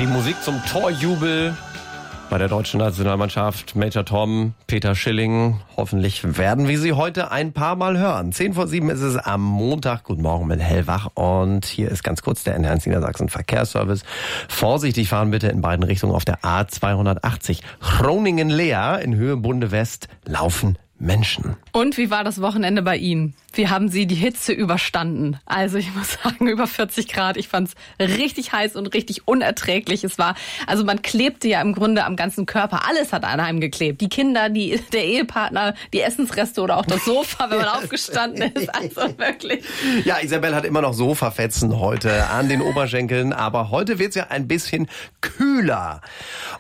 Die Musik zum Torjubel bei der deutschen Nationalmannschaft. Major Tom, Peter Schilling. Hoffentlich werden wir sie heute ein paar Mal hören. 6:10 ist es am Montag. Guten Morgen mit Hellwach. Und hier ist ganz kurz der NH1 Niedersachsen Verkehrsservice. Vorsichtig fahren bitte in beiden Richtungen auf der A280. Groningen-Leer in Höhe Bunde West laufen Menschen. Und wie war das Wochenende bei Ihnen? Wie haben Sie die Hitze überstanden? Also ich muss sagen, über 40 Grad. Ich fand's richtig heiß und richtig unerträglich. Also man klebte ja im Grunde am ganzen Körper. Alles hat an einem geklebt. Die Kinder, der Ehepartner, die Essensreste oder auch das Sofa, wenn man aufgestanden ist. Also wirklich. Ja, Isabel hat immer noch Sofafetzen heute an den Oberschenkeln. Aber heute wird's ja ein bisschen kühler.